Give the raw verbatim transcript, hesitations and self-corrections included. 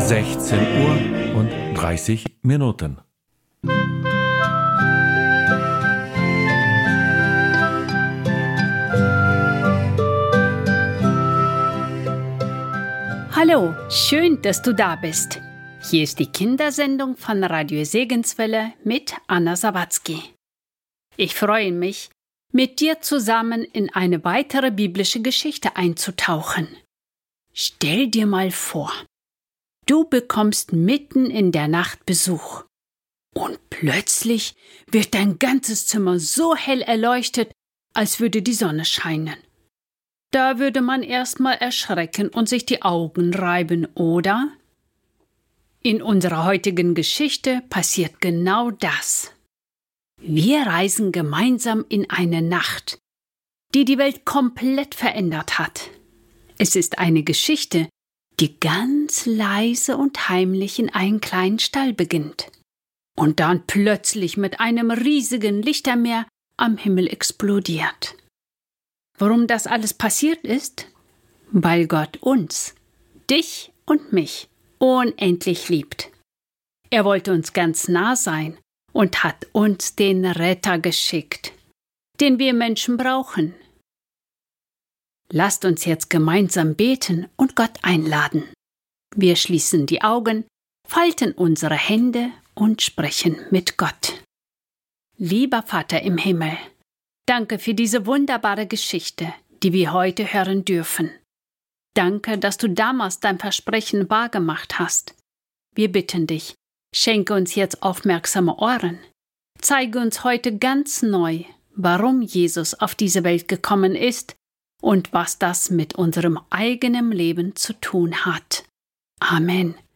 sechzehn Uhr und dreißig Minuten. Hallo, schön, dass du da bist. Hier ist die Kindersendung von Radio Segenswelle mit Anna Sawatzki. Ich freue mich, mit dir zusammen in eine weitere biblische Geschichte einzutauchen. Stell dir mal vor, du bekommst mitten in der Nacht Besuch und plötzlich wird dein ganzes Zimmer so hell erleuchtet, als würde die Sonne scheinen. Da würde man erstmal erschrecken und sich die Augen reiben, oder? In unserer heutigen Geschichte passiert genau das. Wir reisen gemeinsam in eine Nacht, die die Welt komplett verändert hat. Es ist eine Geschichte, die ganz leise und heimlich in einem kleinen Stall beginnt und dann plötzlich mit einem riesigen Lichtermeer am Himmel explodiert. Warum das alles passiert ist? Weil Gott uns, dich und mich, unendlich liebt. Er wollte uns ganz nah sein und hat uns den Retter geschickt, den wir Menschen brauchen. Lasst uns jetzt gemeinsam beten und Gott einladen. Wir schließen die Augen, falten unsere Hände und sprechen mit Gott. Lieber Vater im Himmel, danke für diese wunderbare Geschichte, die wir heute hören dürfen. Danke, dass du damals dein Versprechen wahrgemacht hast. Wir bitten dich, schenke uns jetzt aufmerksame Ohren. Zeige uns heute ganz neu, warum Jesus auf diese Welt gekommen ist und was das mit unserem eigenen Leben zu tun hat. Amen.